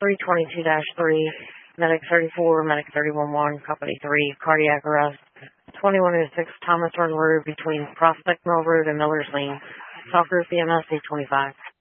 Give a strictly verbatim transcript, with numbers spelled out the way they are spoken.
three twenty-two dash three, Medic thirty-four, Medic thirty-one one, Company three, cardiac arrest. twenty-one oh six Thomas Run Road between Prospect Mill Road and Miller's Lane. Talk Group E M S eight twenty-five.